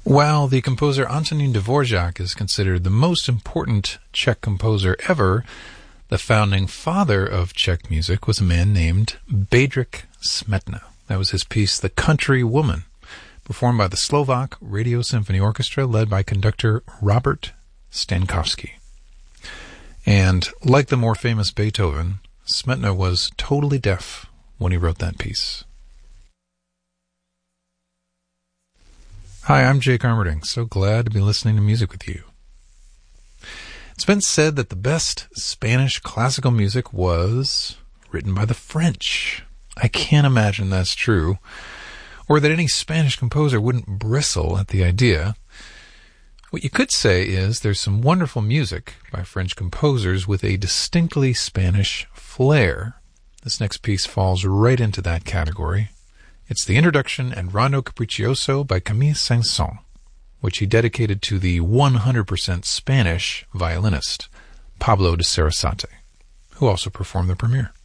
While the composer Antonín Dvořák is considered the most important Czech composer ever, the founding father of Czech music was a man named Bedřich Smetana. That was his piece, The Country Woman, performed by the Slovak Radio Symphony Orchestra, led by conductor Robert Stankovsky. And like the more famous Beethoven, Smetana was totally deaf when he wrote that piece. Hi, I'm Jake Armerding. So glad to be listening to music with you. It's been said that the best Spanish classical music was written by the French. I can't imagine that's true, or that any Spanish composer wouldn't bristle at the idea. What you could say is there's some wonderful music by French composers with a distinctly Spanish flair. This next piece falls right into that category. It's the introduction and Rondo Capriccioso by Camille Saint-Saëns, which he dedicated to the 100% Spanish violinist, Pablo de Sarasate, who also performed the premiere.